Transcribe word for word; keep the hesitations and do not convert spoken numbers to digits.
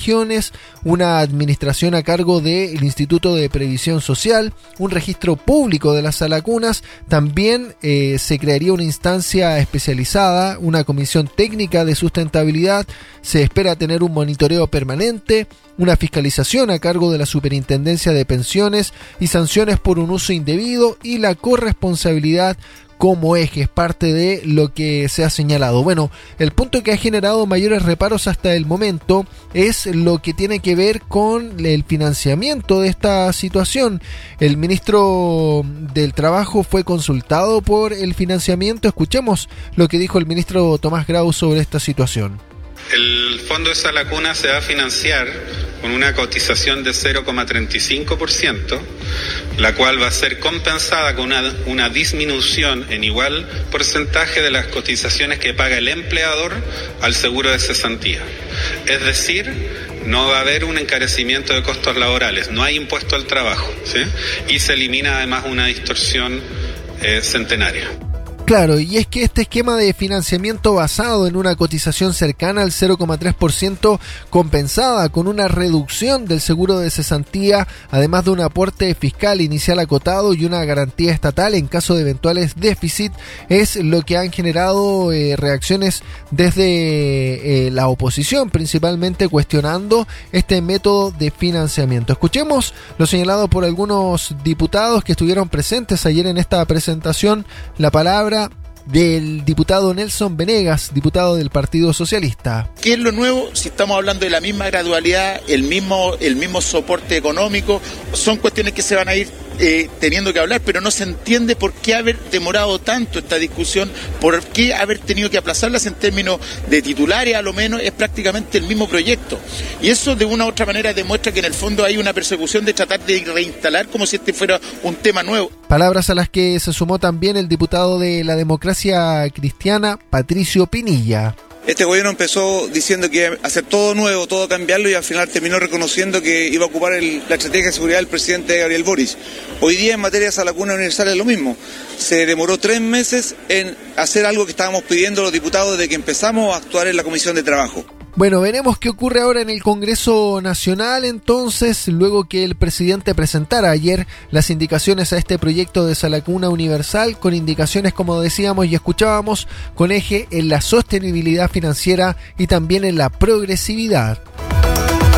regiones, una administración a cargo del Instituto de Previsión Social, un registro público de las salacunas. También eh, se crearía una instancia especializada, una comisión técnica de sustentabilidad. Se espera tener un monitoreo permanente, una fiscalización a cargo de la Superintendencia de Pensiones y sanciones por un uso indebido y la corresponsabilidad como ejes, parte de lo que se ha señalado. Bueno, el punto que ha generado mayores reparos hasta el momento es lo que tiene que ver con el financiamiento de esta situación. El ministro del Trabajo fue consultado por el financiamiento. Escuchemos lo que dijo el ministro Tomás Grau sobre esta situación. El fondo de Salacuna se va a financiar con una cotización de cero coma treinta y cinco por ciento, la cual va a ser compensada con una, una disminución en igual porcentaje de las cotizaciones que paga el empleador al seguro de cesantía. Es decir, no va a haber un encarecimiento de costos laborales, no hay impuesto al trabajo, ¿sí? Y se elimina además una distorsión eh, centenaria. Claro, y es que este esquema de financiamiento basado en una cotización cercana al cero coma tres por ciento compensada con una reducción del seguro de cesantía, además de un aporte fiscal inicial acotado y una garantía estatal en caso de eventuales déficit, es lo que han generado eh, reacciones desde eh, la oposición, principalmente cuestionando este método de financiamiento. Escuchemos lo señalado por algunos diputados que estuvieron presentes ayer en esta presentación. La palabra del diputado Nelson Venegas, diputado del Partido Socialista. ¿Qué es lo nuevo? Si estamos hablando de la misma gradualidad, el mismo, el mismo soporte económico, son cuestiones que se van a ir eh, teniendo que hablar, pero no se entiende por qué haber demorado tanto esta discusión, por qué haber tenido que aplazarlas en términos de titulares, a lo menos es prácticamente el mismo proyecto. Y eso de una u otra manera demuestra que en el fondo hay una persecución de tratar de reinstalar como si este fuera un tema nuevo. Palabras a las que se sumó también el diputado de la Democracia Cristiana, Patricio Pinilla. Este gobierno empezó diciendo que iba a hacer todo nuevo, todo cambiarlo, y al final terminó reconociendo que iba a ocupar el, la estrategia de seguridad del presidente Gabriel Boric. Hoy día en materia de Salacuna Universal es lo mismo. Se demoró tres meses en hacer algo que estábamos pidiendo los diputados desde que empezamos a actuar en la Comisión de Trabajo. Bueno, veremos qué ocurre ahora en el Congreso Nacional, entonces, luego que el presidente presentara ayer las indicaciones a este proyecto de Salacuna Universal, con indicaciones, como decíamos y escuchábamos, con eje en la sostenibilidad financiera y también en la progresividad.